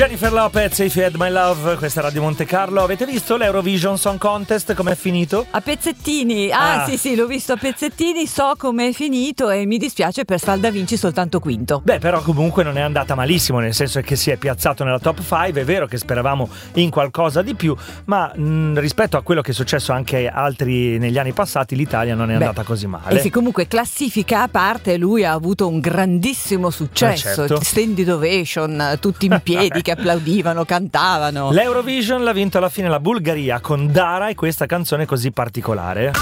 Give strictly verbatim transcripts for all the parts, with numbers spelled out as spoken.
Jennifer Lopez, If You Had My Love, questa è Radio Monte Carlo. Avete visto l'Eurovision Song Contest com'è finito? A pezzettini, ah, ah sì sì, l'ho visto a pezzettini, so com'è finito e mi dispiace per Salda Vinci soltanto quinto. Beh, però comunque non è andata malissimo, nel senso che si è piazzato nella top cinque, è vero che speravamo in qualcosa di più, ma mh, rispetto a quello che è successo anche altri negli anni passati, l'Italia non è Beh, andata così male. E sì, comunque classifica a parte, lui ha avuto un grandissimo successo, eh certo. Standing ovation, tutti in piedi che applaudivano, cantavano. L'Eurovision l'ha vinto alla fine la Bulgaria con Dara e questa canzone così particolare.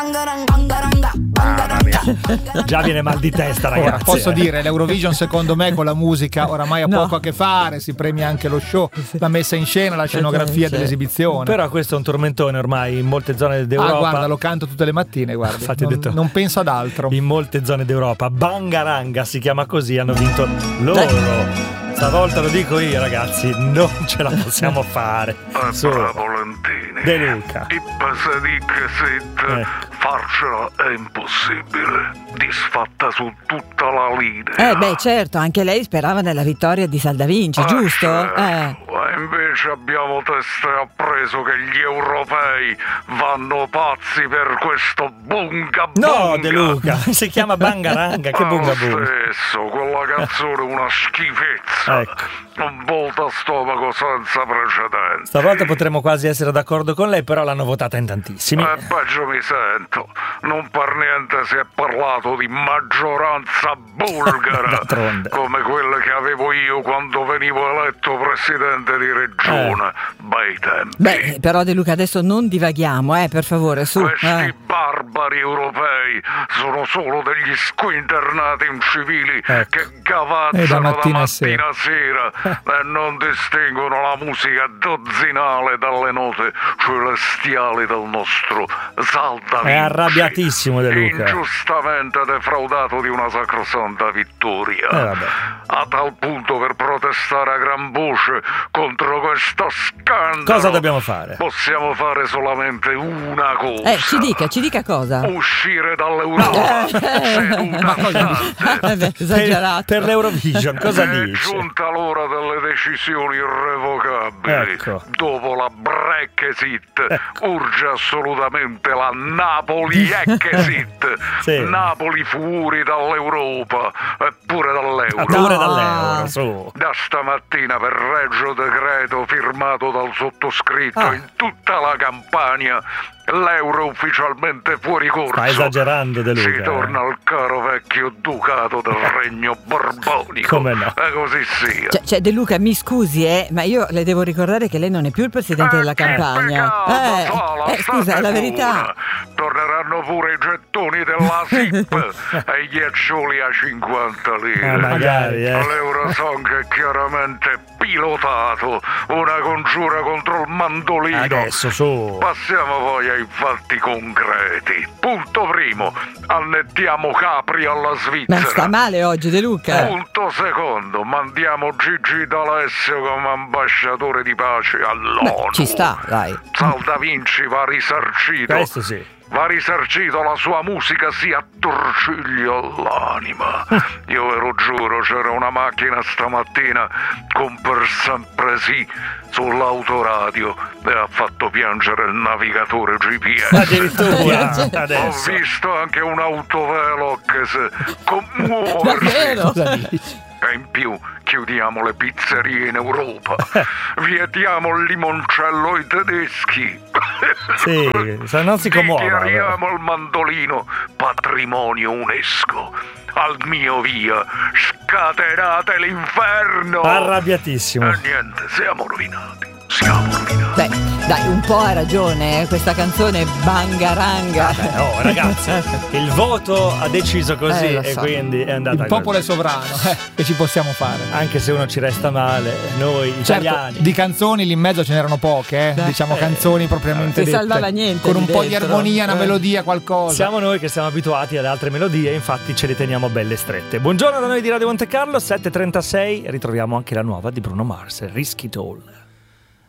Già viene mal di testa, ragazzi. Ora, posso eh. dire, l'Eurovision secondo me con la musica oramai ha no. poco a che fare, si premia anche lo show, la messa in scena, la scenografia dell'esibizione. Però questo è un tormentone ormai in molte zone d'Europa. Ah, guarda, lo canto tutte le mattine, guarda. Infatti, non, detto, non penso ad altro. In molte zone d'Europa, Bangaranga si chiama così, hanno vinto loro. Stavolta lo dico io, ragazzi, non ce la possiamo fare. Su Valentini, De Luca. I pesadic sit, Eh. farcela è impossibile, disfatta su tutta la linea. Eh beh certo, anche lei sperava nella vittoria di Salda Vinci, Eh, giusto? certo. Eh. Ma invece abbiamo teste appreso che gli europei vanno pazzi per questo bunga bunga. No, De Luca, si chiama Bangaranga, che bunga Lo bunga. stesso, quella canzone è una schifezza. Ecco. Un volta a stomaco senza precedenti. Stavolta potremmo quasi essere d'accordo con lei, però l'hanno votata in tantissimi. E peggio mi sento. Non per niente si è parlato di maggioranza bulgara D'altronde. come quelle che avevo io quando venivo eletto presidente di regione. Bei tempi. Beh, però De Luca adesso non divaghiamo, eh, per favore, su. Questi eh. barbari europei sono solo degli squinternati incivili Ecco. che gavazzano E da da mattina mattina, a a sera e non distinguono la musica dozzinale dalle note celestiali del nostro Salda Vinci. È arrabbiatissimo De Luca. Ingiustamente defraudato di una sacrosanta vittoria. Eh, vabbè. A tal punto, per protestare a gran voce contro questo scandalo, Cosa dobbiamo fare? possiamo fare solamente una cosa. Eh, ci dica, ci dica cosa. Uscire dall'Europa seduta Eh beh, esagerato. Per, per l'Eurovision, cosa È dice? giunta l'ora delle decisioni irrevocabili. Ecco. Dopo la Brexit urge assolutamente la Napoli-Exit. Sì. Napoli fuori dall'Europa e pure dall'euro. Ah, pure No. dall'euro, su. Da stamattina, per regio decreto firmato dal sottoscritto Ah. in tutta la Campania, l'euro è ufficialmente fuori corso. Sta esagerando, De Luca. Si torna al caro vecchio ducato del regno borbonico. Come no? E così sia. Cioè, cioè, De Luca, mi scusi, eh, ma io le devo ricordare che lei non è più il presidente Eh, della che Campania. peccato, Eh, Sola, eh, scusa, state è la verità. pure. Torneranno pure i gettoni della S I P e gli eccioli a cinquanta lire. Ah, magari, eh. L'Eurosong è chiaramente pilotato, una congiura contro il mandolino. Adesso, su. Passiamo poi ai fatti concreti. Punto primo, annettiamo Capri alla Ma Svizzera. sta male oggi, De Luca. Punto secondo, mandiamo Gigi D'Alessio come ambasciatore di pace all'ONU. Beh, ci sta, dai. Salda Vinci va risarcito. Questo sì. Va risarcito, la sua musica si attorciglia all'anima. Io ve lo giuro, c'era una macchina stamattina con Per Sempre Sì sull'autoradio e ha fatto piangere il navigatore G P S. Addirittura. Cioè, Ho Adesso. visto anche un autovelo che si commuove. Davvero? Cosa dici? E in più chiudiamo le pizzerie in Europa, vietiamo il limoncello ai tedeschi. Sì, se non si commuova. Dichiariamo il mandolino patrimonio UNESCO. Al mio via, scatenate l'inferno. Arrabbiatissimo. E niente, siamo rovinati. Siamo rovinati. Beh, dai, un po' ha ragione, eh, questa canzone Bangaranga. Eh, oh, ragazzi, il voto ha deciso così Eh, lo e so. quindi è andata Il popolo è così. sovrano, eh, che ci possiamo fare? Anche se uno ci resta male, noi Certo, italiani. di canzoni lì in mezzo ce n'erano poche, eh? diciamo eh, canzoni propriamente si dette. salvava niente con un lì po' di dentro. armonia, una Eh. melodia, qualcosa. Siamo noi che siamo abituati ad altre melodie, infatti ce le teniamo belle strette. Buongiorno da noi di Radio Monte Carlo, sette e trentasei, ritroviamo anche la nuova di Bruno Mars, Risk It All.